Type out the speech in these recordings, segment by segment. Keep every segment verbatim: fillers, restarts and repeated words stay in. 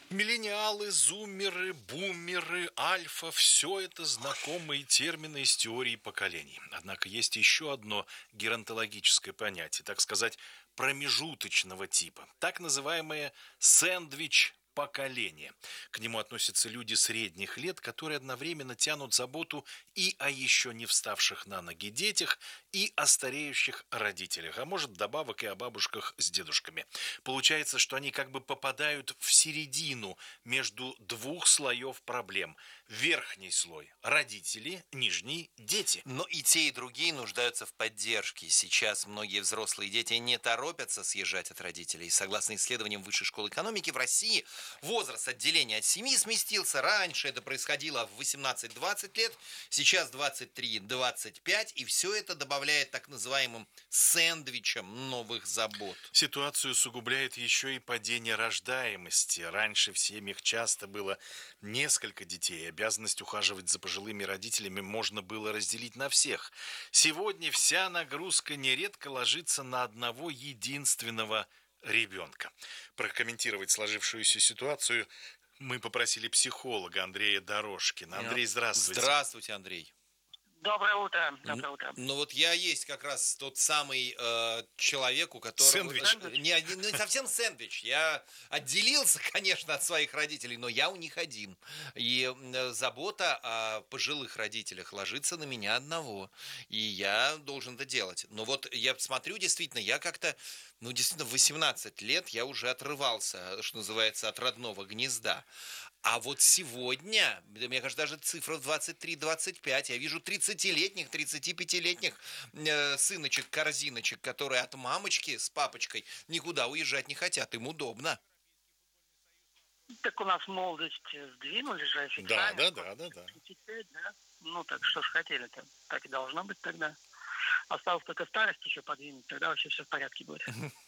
Миллениалы, зумеры, бумеры, альфа – все это знакомые термины из теории поколений. Однако есть еще одно геронтологическое понятие, так сказать, промежуточного типа. Так называемое сэндвич поколение. К нему относятся люди средних лет, которые одновременно тянут заботу и о еще не вставших на ноги детях, и о стареющих родителях, а может, добавок и о бабушках с дедушками. Получается, что они как бы попадают в середину между двух слоев проблем. Верхний слой – родители, нижний – дети. Но и те, и другие нуждаются в поддержке. Сейчас многие взрослые дети не торопятся съезжать от родителей. Согласно исследованиям Высшей школы экономики, в России возраст отделения от семьи сместился. Раньше это происходило в восемнадцать-двадцать лет, сейчас двадцать три двадцать пять, и все это добавляет так называемым сэндвичем новых забот. Ситуацию усугубляет еще и падение рождаемости. Раньше в семьях часто было несколько детей. Обязанность ухаживать за пожилыми родителями можно было разделить на всех. Сегодня вся нагрузка нередко ложится на одного единственного ребенка. Прокомментировать сложившуюся ситуацию мы попросили психолога Андрея Дорожкина. Андрей, здравствуйте. Здравствуйте, Андрей. Доброе утро. Доброе утро. Ну вот я есть как раз тот самый э, человек, у которого... Сэндвич. Не, не, не совсем сэндвич. Я отделился, конечно, от своих родителей, но я у них один. И э, забота о пожилых родителях ложится на меня одного. И я должен это делать. Но вот я смотрю, действительно, я как-то... Ну, действительно, в восемнадцать лет я уже отрывался, что называется, от родного гнезда. А вот сегодня, мне кажется, даже цифра двадцать три двадцать пять, я вижу тридцатилетних, тридцатипятилетних э, сыночек-корзиночек, которые от мамочки с папочкой никуда уезжать не хотят, им удобно. Так у нас молодость сдвинули же Да, официально. да, да, да, да. тридцать пять, да? Ну так что ж хотели-то? Так и должно быть тогда. Осталось только старость еще подвинуть, тогда вообще все в порядке будет.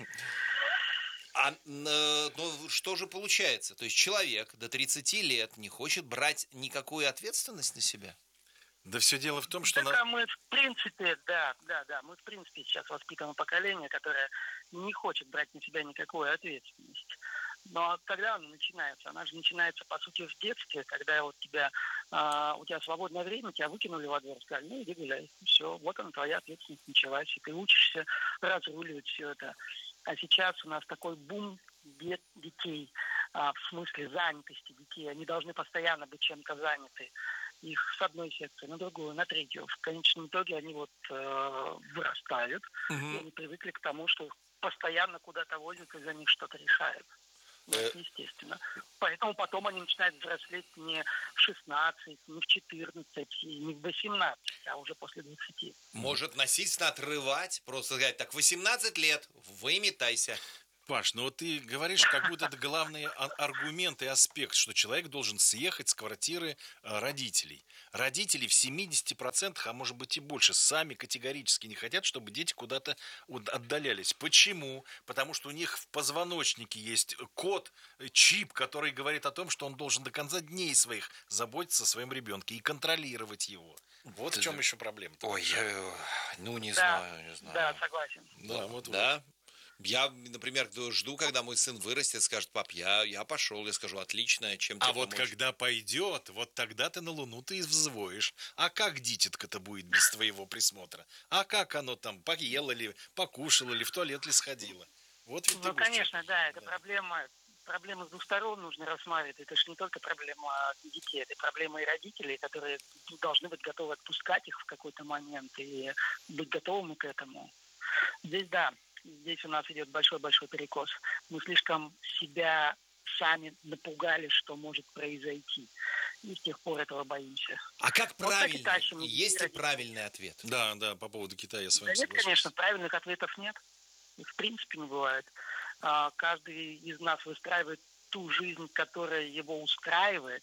А э, ну, что же получается? То есть человек до тридцати лет не хочет брать никакую ответственность на себя? Да все дело в том, что... Так, на- а мы в принципе, да, да, да, мы в принципе сейчас воспитано поколение, которое не хочет брать на себя никакую ответственность. Но когда она начинается? Она же начинается, по сути, в детстве, когда вот тебя, а, у тебя свободное время, тебя выкинули во двор, сказали, ну иди гуляй. Все, вот она, твоя ответственность началась, и ты учишься разруливать все это. А сейчас у нас такой бум дет, детей, а, в смысле занятости детей. Они должны постоянно быть чем-то заняты. Их с одной секции на другую, на третью. В конечном итоге они вот э, вырастают, Угу. и они привыкли к тому, что их постоянно куда-то возят и за них что-то решают. Ну, это естественно. Поэтому потом они начинают взрослеть не в шестнадцать, не в четырнадцать, и не в восемнадцать, а уже после двадцати. Может насильственно отрывать, просто сказать, так, восемнадцать лет, выметайся. Паш, ну вот ты говоришь, как будто это главный а- аргумент и аспект, что человек должен съехать с квартиры э, родителей. Родители в семидесяти процентах, а может быть и больше, сами категорически не хотят, чтобы дети куда-то уд- отдалялись. Почему? Потому что у них в позвоночнике есть код, э, чип, который говорит о том, что он должен до конца дней своих заботиться о своем ребенке и контролировать его. Вот в чем еще проблема. Ой, я, ну не Да, знаю, не знаю. да, согласен. Да, вот, вот. Да? Я, например, жду, когда мой сын вырастет, скажет, пап, я, я пошел, я скажу, отлично, чем тебе А вот помочь? когда пойдет, вот тогда ты на Луну ты и взвоишь. А как дитятка-то будет без твоего присмотра? А как оно там, поело ли, покушало ли, в туалет ли сходило? Вот ведь ты Ну, будешь конечно, чё- да, это да. проблема, проблема с двух сторон нужно рассматривать. Это же не только проблема детей, это проблема и родителей, которые должны быть готовы отпускать их в какой-то момент и быть готовыми к этому. Здесь, да, здесь у нас идет большой-большой перекос. Мы слишком себя сами напугали, что может произойти. И с тех пор этого боимся. А как Вот так и правильно? тащим Есть ли родителей. правильный ответ? Да, да, по поводу Китая я с Да вами нет, соглашусь. конечно, правильных ответов нет. Их в принципе не бывает. А, Каждый из нас выстраивает ту жизнь, которая его устраивает.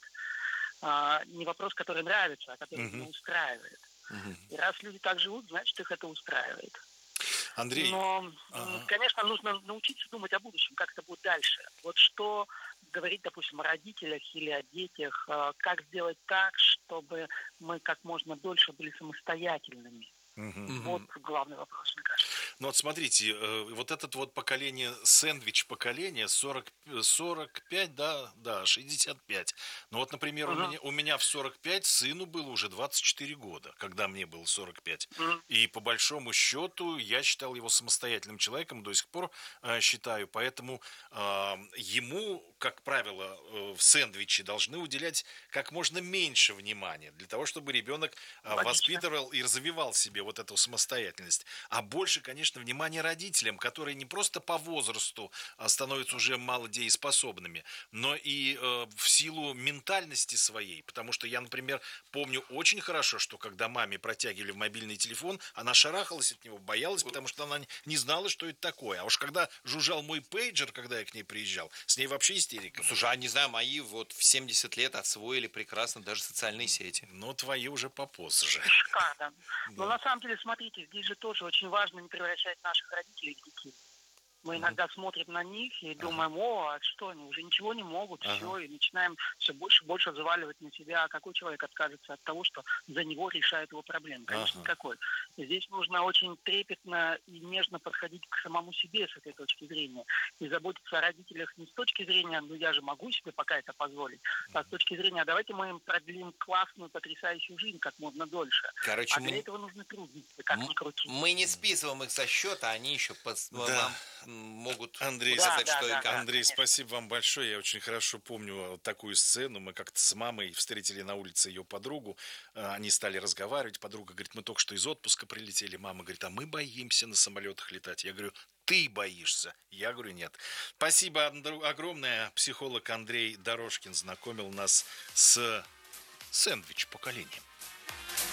А, Не вопрос, который нравится, а который Мгм. его устраивает. Мгм. И раз люди так живут, значит, их это устраивает. Андрей, Но, м, ага. конечно, нужно научиться думать о будущем, как это будет дальше. Вот что говорить, допустим, о родителях или о детях, а, как сделать так, чтобы мы как можно дольше были самостоятельными. Мгм. Мгм. Вот главный вопрос, мне кажется. Ну вот смотрите, э, вот этот вот поколение, сэндвич поколение, сорок, сорок пять, да, да, шестьдесят пять. Ну вот, например, у Мгм. меня, у меня в сорок пять сыну было уже двадцать четыре года, когда мне было сорок пять. Мгм. И по большому счету я считал его самостоятельным человеком, до сих пор э, считаю, поэтому а, ему, как правило, э, в сэндвиче должны уделять как можно меньше внимания, для того, чтобы ребенок а, Логично. воспитывал и развивал в себе вот эту самостоятельность. А больше, конечно, внимания родителям, которые не просто по возрасту а, становятся уже малодееспособными, но и э, в силу ментальности своей. Потому что я, например, помню очень хорошо, что когда маме протягивали в мобильный телефон, она шарахалась от него, боялась, потому что она не знала, что это такое. А уж когда жужжал мой пейджер, когда я к ней приезжал, с ней вообще истерика была. Слушай, а не знаю, мои вот в семьдесят лет освоили прекрасно даже социальные сети. Но твои уже попозже. Шикарно. Но Да. на самом деле, смотрите, здесь же тоже очень важно не превращать наших родителей в детей. Мы Мгм. иногда смотрим на них и думаем, о, а что они уже ничего не могут, Ага. все, и начинаем все больше и больше взваливать на себя. А какой человек откажется от того, что за него решает его проблемы? Конечно, Ага. никакой. И здесь нужно очень трепетно и нежно подходить к самому себе с этой точки зрения. И заботиться о родителях не с точки зрения, ну я же могу себе пока это позволить, а с точки зрения, а давайте мы им продлим классную, потрясающую жизнь как можно дольше. Короче, А для мы, этого нужны трудности, как м- ни крути. мы не списываем их со счета, они еще пос- Да. нам м, могут Андрей, Да, сказать, да, что и да, как. да. Андрей, конечно. спасибо вам большое. Я очень хорошо помню вот такую сцену. Мы как-то с мамой встретили на улице ее подругу. Э, Они стали разговаривать. Подруга говорит, мы только что из отпуска прилетели. Мама говорит, а мы боимся на самолетах летать. Я говорю, ты боишься? Я говорю, нет. Спасибо Андрю- огромное. Психолог Андрей Дорожкин знакомил нас с сэндвич поколением.